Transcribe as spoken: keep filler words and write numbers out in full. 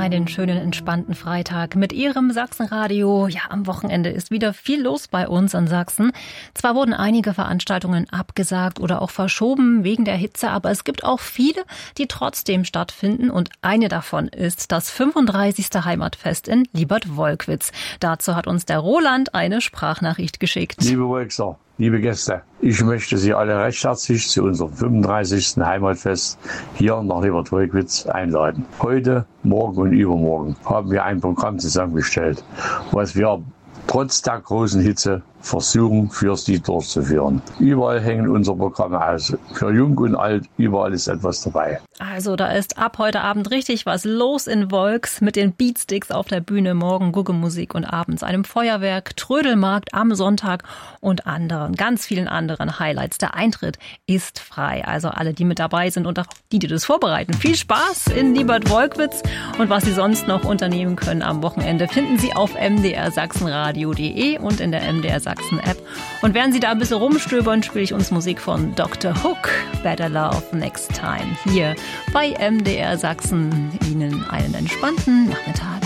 einen schönen, entspannten Freitag mit Ihrem Sachsenradio. Ja, am Wochenende ist wieder viel los bei uns in Sachsen. Zwar wurden einige Veranstaltungen abgesagt oder auch verschoben wegen der Hitze, aber es gibt auch viele, die trotzdem stattfinden. Und eine davon ist das fünfunddreißigste Heimatfest in Liebert-Wolkwitz. Dazu hat uns der Roland eine Sprachnachricht geschickt. Liebe Wolkser, liebe Gäste, ich möchte Sie alle recht herzlich zu unserem fünfunddreißigsten Heimatfest hier nach Liebert-Wolkwitz einladen. Heute, morgen und übermorgen haben wir ein Programm zusammengestellt, was wir trotz der großen Hitze versuchen, fürs Sie durchzuführen. Überall hängen unsere Programme aus. Für Jung und Alt, überall ist etwas dabei. Also da ist ab heute Abend richtig was los in Wolks mit den Beatsticks auf der Bühne, morgen Guggemusik und abends einem Feuerwerk, Trödelmarkt am Sonntag und anderen, ganz vielen anderen Highlights. Der Eintritt ist frei. Also alle, die mit dabei sind und auch die, die das vorbereiten. Viel Spaß in Liebert-Wolkwitz und was Sie sonst noch unternehmen können am Wochenende, finden Sie auf m d r sachsenradio punkt de und in der M D R Sachsen App. Und während Sie da ein bisschen rumstöbern, spiele ich uns Musik von Doktor Hook, Better Love Next Time. Hier bei M D R Sachsen. Ihnen einen entspannten Nachmittag.